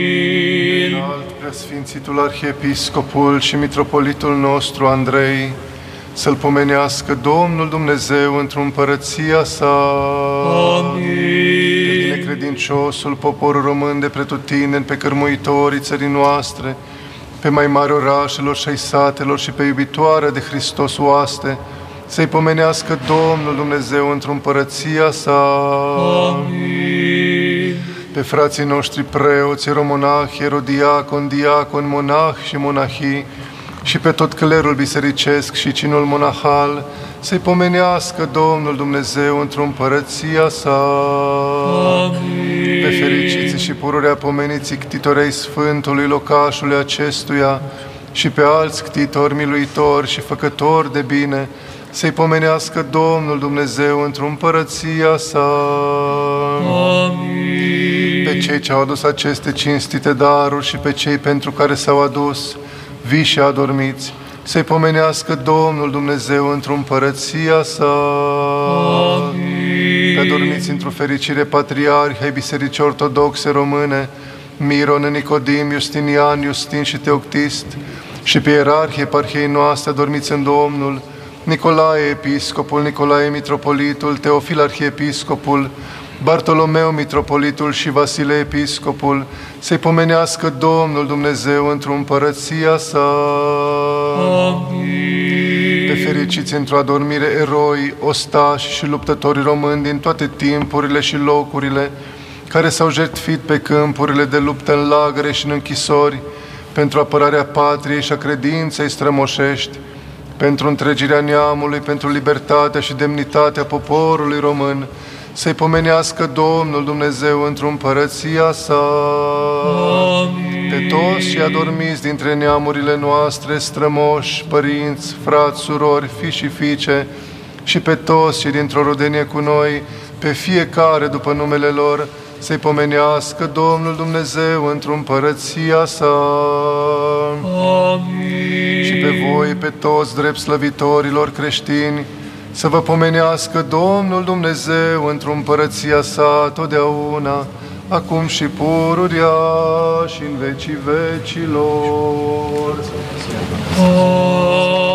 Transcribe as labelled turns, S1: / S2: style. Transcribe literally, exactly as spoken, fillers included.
S1: Înalt preasfințitul arhiepiscopul și mitropolitul nostru Andrei, să-l pomenească Domnul Dumnezeu într-o împărăția sa.
S2: Amin.
S1: Pe binecredinciosul poporul român de pretutindeni, pe cărmuitorii țării noastre, pe mai mari orașelor și ai satelor și pe iubitoarea de Hristos oaste, să-i pomenească Domnul Dumnezeu într-o împărăția sa.
S2: Amin.
S1: Pe frații noștri preoți, eromonahi, erodiacon, diacon, monah și monahii, și pe tot clerul bisericesc și cinul monahal, să-i pomenească Domnul Dumnezeu într-o împărăția sa.
S2: Amin.
S1: Pe fericiții și pururea pomeniții ctitorei Sfântului locașului acestuia și pe alți ctitori miluitori și făcători de bine, să-i pomenească Domnul Dumnezeu într-o împărăția sa.
S2: Amin.
S1: Pe cei ce au adus aceste cinstite daruri și pe cei pentru care s-au adus, vii și adormiți, să-i pomenească Domnul Dumnezeu într-o împărăția sa.
S2: Amin.
S1: Pe adormiți într-o fericire patriarhi ai Bisericii Ortodoxe Române, Miron, Nicodim, Justinian, Justin și Teoctist, și pe ierarhii eparhiei noastre adormiți în Domnul, Nicolae Episcopul, Nicolae Mitropolitul, Teofil Arhiepiscopul, Bartolomeu Mitropolitul și Vasile Episcopul, să-i pomenească Domnul Dumnezeu într-o împărăția sa.
S2: Amin.
S1: Pe fericiți într-o adormire eroi, ostași și luptători români din toate timpurile și locurile, care s-au jertfit pe câmpurile de luptă în lagăre și în închisori, pentru apărarea patriei și a credinței strămoșești, pentru întregirea neamului, pentru libertatea și demnitatea poporului român, să-i pomenească Domnul Dumnezeu într-o împărăția sa.
S2: Amin.
S1: Pe toți și adormiți dintre neamurile noastre, strămoși, părinți, frați, surori, fii și fiice, și pe toți și dintr-o rudenie cu noi, pe fiecare după numele lor, să-i pomenească Domnul Dumnezeu într-o împărăția sa.
S2: Amin.
S1: Și pe voi, pe toți drept slăvitorilor creștini, să vă pomenească Domnul Dumnezeu într-o împărăția sa totdeauna, acum și pururea și în vecii vecilor.
S2: Amin.